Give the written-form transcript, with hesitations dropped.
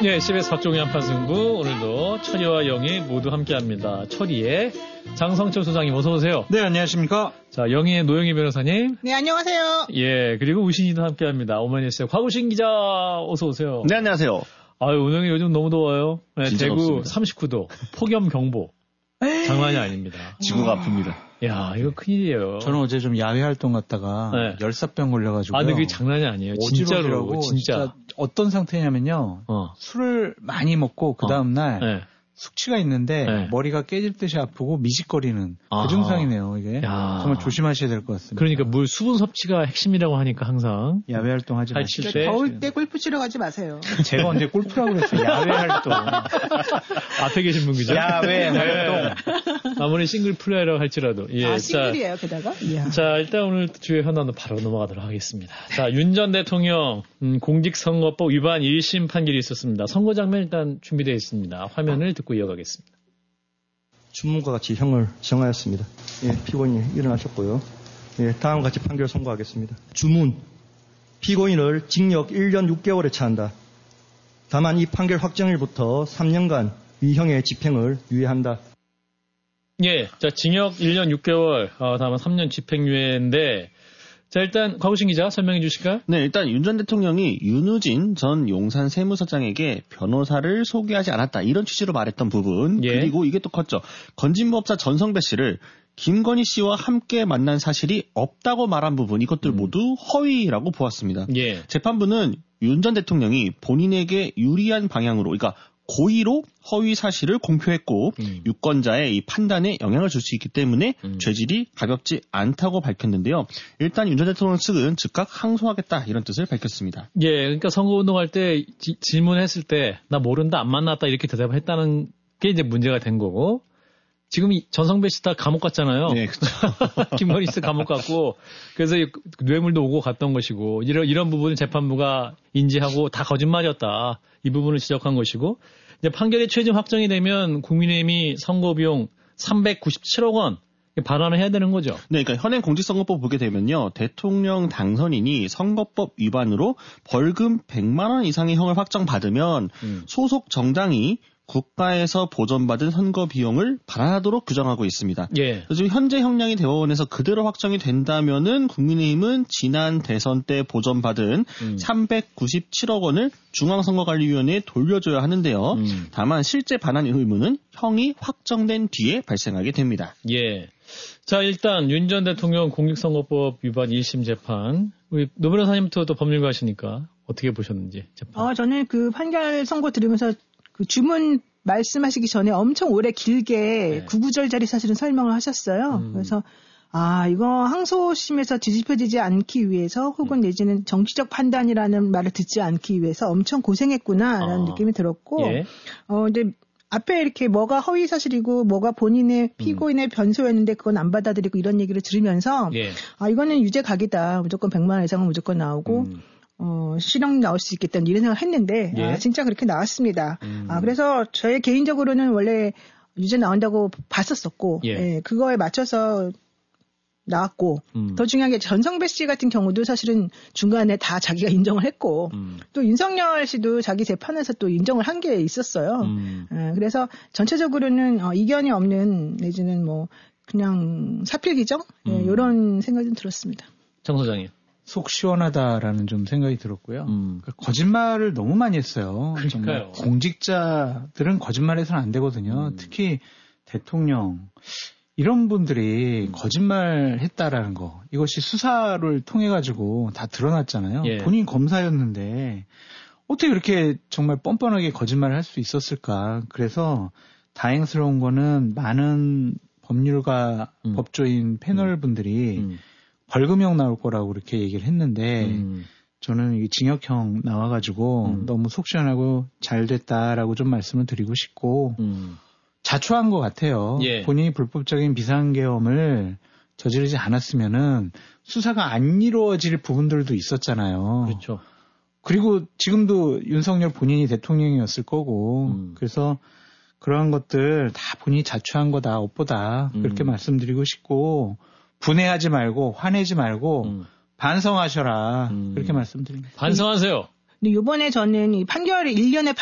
네, CBS 박종희 한판승부 오늘도 철이와 영희 모두 함께합니다. 철이의 장성철 소장님 어서 오세요. 네, 안녕하십니까. 자, 영희의 노영희 변호사님. 네, 안녕하세요. 예, 그리고 우신이도 함께합니다. 오마이뉴스의 곽우신 기자 어서 오세요. 네, 안녕하세요. 아유, 오늘 요즘 너무 더워요. 네, 대구 덥습니다. 39도 폭염 경보. 장난이 아닙니다. 지구가 아픕니다. 야, 이거 큰일이에요. 저는 어제 좀 야외 활동 갔다가 네. 열사병 걸려가지고. 아, 근데 그게 장난이 아니에요. 진짜로. 진짜. 어떤 상태냐면요. 술을 많이 먹고 그 다음날 네. 숙취가 있는데 네. 머리가 깨질 듯이 아프고 미식거리는 그 증상이네요. 이게 야. 정말 조심하셔야 될 것 같습니다. 그러니까 물 수분 섭취가 핵심이라고 하니까 항상 야외 활동하지 마시고. 때 더울 때 골프 치러 가지 마세요. 제가 언제 골프라고 그랬어요. 야외 활동. 앞에 계신 분 그죠? 야외 활동. 아무리 싱글 플레이라고 할지라도. 예. 아, 싱글이에요, 게다가? 이야. 자, 일단 오늘 주요 현안으로 바로 넘어가도록 하겠습니다. 자, 윤 전 대통령 공직선거법 위반 1심 판결이 있었습니다. 선거 장면 일단 준비되어 있습니다. 화면을 듣고 이어가겠습니다. 주문과 같이 형을 정하였습니다. 예, 피고인이 일어나셨고요. 예, 다음과 같이 판결 선고하겠습니다. 주문. 피고인을 징역 1년 6개월에 처한다. 다만 이 판결 확정일부터 3년간 위형의 집행을 유예한다. 예, 자, 징역 1년 6개월, 다만 3년 집행유예인데, 자, 일단 곽우신 기자 설명해 주실까요? 네, 일단 윤 전 대통령이 윤우진 전 용산 세무서장에게 변호사를 소개하지 않았다. 이런 취지로 말했던 부분. 예. 그리고 이게 또 컸죠. 건진법사 전성배 씨를 김건희 씨와 함께 만난 사실이 없다고 말한 부분. 이것들 모두 허위라고 보았습니다. 예. 재판부는 윤 전 대통령이 본인에게 유리한 방향으로, 그러니까 고의로 허위 사실을 공표했고 유권자의 이 판단에 영향을 줄 수 있기 때문에 죄질이 가볍지 않다고 밝혔는데요. 일단 윤 전 대통령 측은 즉각 항소하겠다 이런 뜻을 밝혔습니다. 예, 그러니까 선거운동할 때 질문했을 때 나 모른다, 안 만났다 이렇게 대답을 했다는 게 이제 문제가 된 거고 지금 이 전성배 씨 다 감옥 갔잖아요. 네, 그렇죠. 김건희 씨 감옥 갔고 그래서 뇌물도 오고 갔던 것이고 이런 부분을 재판부가 인지하고 다 거짓말이었다. 이 부분을 지적한 것이고 이제 판결이 최종 확정이 되면 국민의힘이 선거비용 397억 원 반환을 해야 되는 거죠. 네, 그러니까 현행 공직선거법 보게 되면요. 대통령 당선인이 선거법 위반으로 벌금 100만 원 이상의 형을 확정받으면 소속 정당이 국가에서 보전받은 선거 비용을 반환하도록 규정하고 있습니다. 예. 지금 현재 형량이 대법원에서 그대로 확정이 된다면은 국민의힘은 지난 대선 때 보전받은 397억 원을 중앙선거관리위원회에 돌려줘야 하는데요. 다만 실제 반환 의무는 형이 확정된 뒤에 발생하게 됩니다. 예. 자, 일단 윤 전 대통령 공직선거법 위반 1심 재판 우리 노 변호사님부터 또 법률가시니까 어떻게 보셨는지 재판. 저는 그 판결 선고 들으면서 그 주문 말씀하시기 전에 엄청 오래 길게 네. 구구절절히 사실은 설명을 하셨어요. 그래서 이거 항소심에서 뒤집혀지지 않기 위해서 혹은 내지는 정치적 판단이라는 말을 듣지 않기 위해서 엄청 고생했구나라는 느낌이 들었고 예. 이제 앞에 이렇게 뭐가 허위 사실이고 뭐가 본인의 피고인의 변소였는데 그건 안 받아들이고 이런 얘기를 들으면서 예. 이거는 유죄 각이다. 무조건 100만 원 이상은 무조건 나오고 실형 나올 수 있겠다 이런 생각을 했는데 예. 진짜 그렇게 나왔습니다. 그래서 저의 개인적으로는 원래 유죄 나온다고 봤었었고 예. 그거에 맞춰서 나왔고 더 중요한 게 전성배 씨 같은 경우도 사실은 중간에 다 자기가 인정을 했고 또 윤석열 씨도 자기 재판에서 또 인정을 한 게 있었어요. 그래서 전체적으로는 이견이 없는 내지는 뭐 그냥 사필 규정 이런 생각이 좀 들었습니다. 정 소장님. 속 시원하다라는 좀 생각이 들었고요. 그러니까 거짓말을 너무 많이 했어요. 그러니까요. 정말 공직자들은 거짓말해서는 안 되거든요. 특히 대통령 이런 분들이 거짓말했다라는 거 이것이 수사를 통해 가지고 다 드러났잖아요. 예. 본인 검사였는데 어떻게 그렇게 정말 뻔뻔하게 거짓말을 할 수 있었을까? 그래서 다행스러운 거는 많은 법률가 법조인 패널 분들이 벌금형 나올 거라고 그렇게 얘기를 했는데 저는 이 징역형 나와가지고 너무 속 시원하고 잘 됐다라고 좀 말씀을 드리고 싶고 자초한 것 같아요. 예. 본인이 불법적인 비상계엄을 저지르지 않았으면은 수사가 안 이루어질 부분들도 있었잖아요. 그렇죠. 그리고 지금도 윤석열 본인이 대통령이었을 거고 그래서 그러한 것들 다 본인이 자초한 거다, 업보다 그렇게 말씀드리고 싶고 분해하지 말고 화내지 말고 반성하셔라 그렇게 말씀드립니다. 반성하세요. 근데 이번에 저는 이 판결이 1년의